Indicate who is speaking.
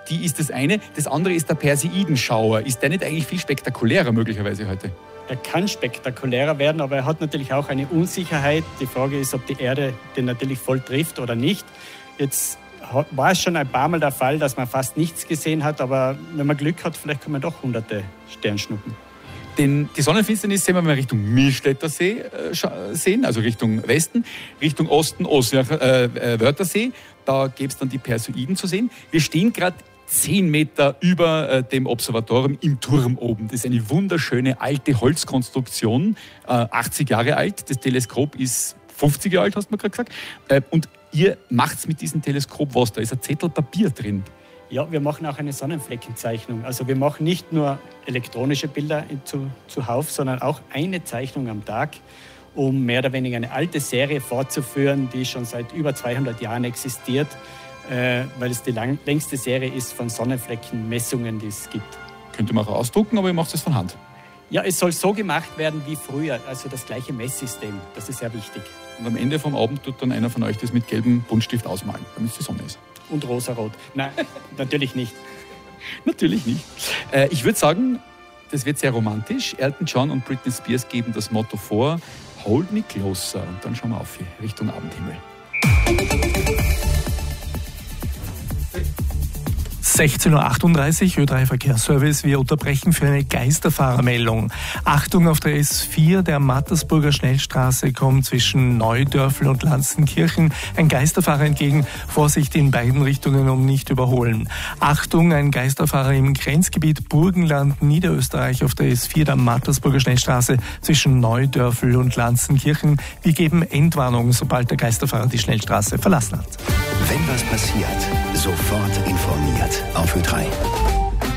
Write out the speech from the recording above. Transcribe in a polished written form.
Speaker 1: die ist das eine. Das andere ist der Perseidenschauer. Ist der nicht eigentlich viel spektakulärer möglicherweise heute?
Speaker 2: Er kann spektakulärer werden, aber er hat natürlich auch eine Unsicherheit. Die Frage ist, ob die Erde den natürlich voll trifft oder nicht. Jetzt war es schon ein paar Mal der Fall, dass man fast nichts gesehen hat, aber wenn man Glück hat, vielleicht kann man doch hunderte Sternschnuppen.
Speaker 1: Die Sonnenfinsternis sehen wir mal Richtung Millstätter See sehen, also Richtung Westen, Richtung Osten, Wörthersee. Da gäbe es dann die Perseiden zu sehen. Wir stehen gerade 10 Meter über dem Observatorium im Turm oben. Das ist eine wunderschöne alte Holzkonstruktion, 80 Jahre alt. Das Teleskop ist 50 Jahre alt, hast du mir gerade gesagt. Und ihr macht mit diesem Teleskop was? Da ist ein Zettel Papier drin.
Speaker 2: Ja, wir machen auch eine Sonnenfleckenzeichnung. Also wir machen nicht nur elektronische Bilder zuhauf, sondern auch eine Zeichnung am Tag, um mehr oder weniger eine alte Serie fortzuführen, die schon seit über 200 Jahren existiert, weil es die längste Serie ist von Sonnenfleckenmessungen, die es gibt.
Speaker 1: Könnte man auch ausdrucken, aber ihr macht es von Hand.
Speaker 2: Ja, es soll so gemacht werden wie früher, also das gleiche Messsystem. Das ist sehr wichtig.
Speaker 1: Und am Ende vom Abend tut dann einer von euch das mit gelbem Buntstift ausmalen, damit es die Sonne ist.
Speaker 2: Und rosarot. Nein, natürlich nicht.
Speaker 1: Natürlich nicht. Ich würde sagen, das wird sehr romantisch. Elton John und Britney Spears geben das Motto vor, Hold me closer. Und dann schauen wir auf Richtung Abendhimmel.
Speaker 3: 16.38 Uhr, Ö3 Verkehrsservice. Wir unterbrechen für eine Geisterfahrermeldung. Achtung, auf der S4 der Mattersburger Schnellstraße kommt zwischen Neudörfl und Lanzenkirchen ein Geisterfahrer entgegen. Vorsicht in beiden Richtungen, um nicht überholen. Achtung, ein Geisterfahrer im Grenzgebiet Burgenland, Niederösterreich auf der S4 der Mattersburger Schnellstraße zwischen Neudörfl und Lanzenkirchen. Wir geben Endwarnung, sobald der Geisterfahrer die Schnellstraße verlassen hat.
Speaker 4: Wenn was passiert, sofort informiert auf Ö3.